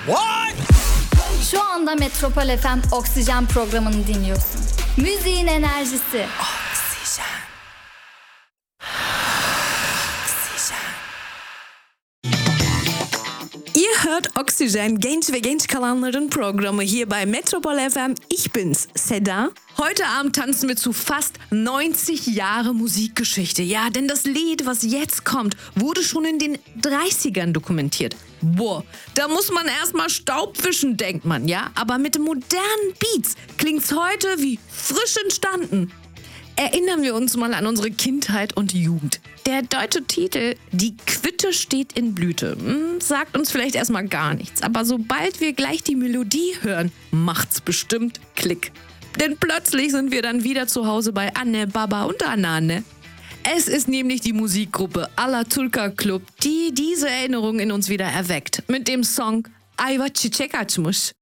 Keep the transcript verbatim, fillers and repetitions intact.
What? Şu anda Metropol F M Oksijen programını dinliyorsun. Müziğin enerjisi. Oksijen. Oksijen. Ihr hört Oxygen, Genç ve Genç Kalanların Programme hier bei Metropol F M. Ich bin's, Seda. Heute Abend tanzen wir zu fast neunzig Jahre Musikgeschichte. Ja, denn das Lied, was jetzt kommt, wurde schon in den dreißigern dokumentiert. Boah, da muss man erstmal Staub wischen, denkt man, ja? Aber mit modernen Beats klingt's heute wie frisch entstanden. Erinnern wir uns mal an unsere Kindheit und Jugend. Der deutsche Titel Die Quitte steht in Blüte hm, sagt uns vielleicht erstmal gar nichts. Aber sobald wir gleich die Melodie hören, macht's bestimmt Klick. Denn plötzlich sind wir dann wieder zu Hause bei Anne, Baba und Anane. Es ist nämlich die Musikgruppe Alaturka Club, die diese Erinnerung in uns wieder erweckt. Mit dem Song Ayva Çiçek Açmış.